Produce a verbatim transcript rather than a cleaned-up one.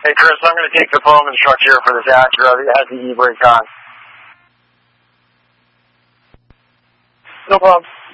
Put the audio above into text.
Hey, Chris, I'm going to take the foam instruct here for this Acura that has the e-brake on. No problem.